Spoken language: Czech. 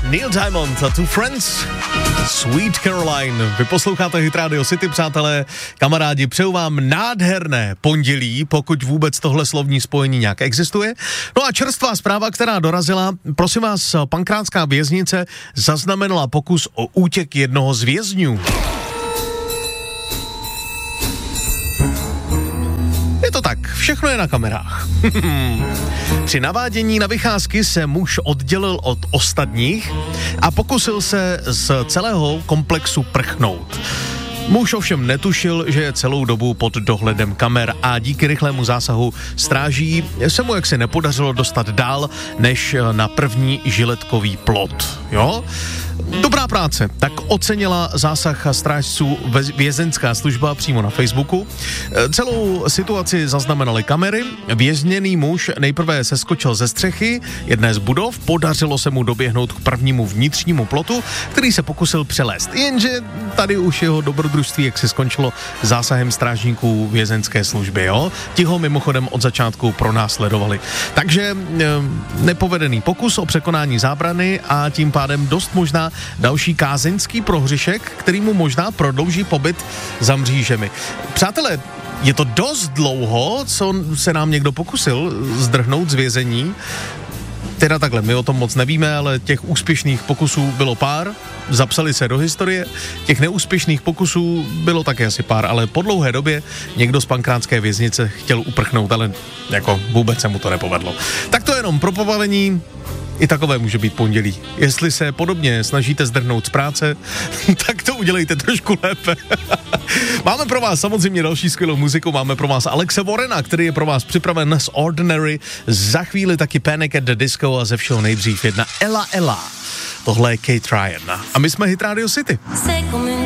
Neil Diamond a Two Friends, Sweet Caroline. Vy posloucháte Hit Radio City, přátelé, kamarádi, přeju vám nádherné pondělí, pokud vůbec tohle slovní spojení nějak existuje. No a čerstvá zpráva, která dorazila, prosím vás, pankrátská věznice zaznamenala pokus o útěk jednoho z vězňů. Je to tak, všechno je na kamerách. Při navádění na vycházky se muž oddělil od ostatních a pokusil se z celého komplexu prchnout. Muž ovšem netušil, že je celou dobu pod dohledem kamer a díky rychlému zásahu stráží se mu jaksi nepodařilo dostat dál než na první žiletkový plot. Jo? Dobrá práce, tak ocenila zásah strážců vězeňská služba přímo na Facebooku. Celou situaci zaznamenaly kamery. Vězněný muž nejprve seskočil ze střechy jedné z budov, podařilo se mu doběhnout k prvnímu vnitřnímu plotu, který se pokusil přelézt. Jenže tady už jeho dobrodružství jak se skončilo zásahem strážníků vězeňské služby, jo? Ti ho mimochodem od začátku pronásledovali. Takže nepovedený pokus o překonání zábrany a tím pádem dost možná další kázeňský prohřešek, který mu možná prodlouží pobyt za mřížemi. Přátelé, je to dost dlouho, co se nám někdo pokusil zdrhnout z vězení. Teda takhle, my o tom moc nevíme, ale těch úspěšných pokusů bylo pár, zapsali se do historie, těch neúspěšných pokusů bylo také asi pár, ale po dlouhé době někdo z pankrátské věznice chtěl uprchnout, ale jako vůbec se mu to nepovedlo. Tak to jenom pro pobavení. I takové může být pondělí. Jestli se podobně snažíte zdrhnout z práce, tak to udělejte trošku lépe. Máme pro vás samozřejmě další skvělou muziku, máme pro vás Alexe Warrena, který je pro vás připraven z Ordinary, za chvíli taky Panic at the Disco a ze všeho nejdřív jedna Ella. Tohle je Kate Ryan. A my jsme Hit Radio City.